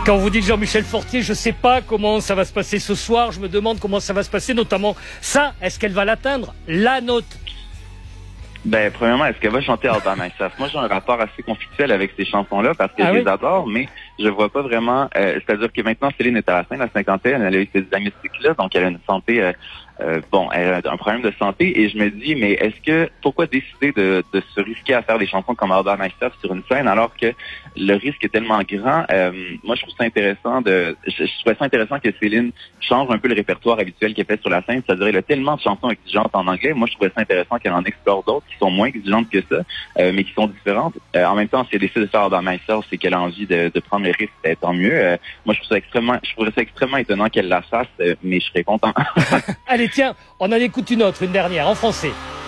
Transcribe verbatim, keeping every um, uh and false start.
Quand vous dites Jean-Michel Fortier, je ne sais pas comment ça va se passer ce soir. Je me demande comment ça va se passer, notamment ça. Est-ce qu'elle va l'atteindre, la note? Ben, premièrement, est-ce qu'elle va chanter All By Myself? Moi, j'ai un rapport assez conflictuel avec ces chansons-là parce que ah je oui? les adore, mais je vois pas vraiment... Euh, c'est-à-dire que maintenant, Céline est à la fin de la cinquantaine, elle a eu ce diagnostic-là, donc elle a une santé... Euh, Euh, bon, elle a un problème de santé et je me dis, mais est-ce que, pourquoi décider de, de se risquer à faire des chansons comme All By Myself sur une scène alors que le risque est tellement grand? Euh, moi, je trouve ça intéressant de, je, je trouvais ça intéressant que Céline change un peu le répertoire habituel qu'elle fait sur la scène, c'est-à-dire elle a tellement de chansons exigeantes en anglais. Moi, je trouvais ça intéressant qu'elle en explore d'autres qui sont moins exigeantes que ça, euh, mais qui sont différentes. Euh, en même temps, si elle décide de faire All By Myself, c'est qu'elle a envie de, de prendre le risque, ben, tant mieux. Euh, moi, je trouve ça extrêmement, je trouverais ça extrêmement étonnant qu'elle la fasse, euh, mais je serais content. Allez, tiens, on en écoute une autre, une dernière, en français.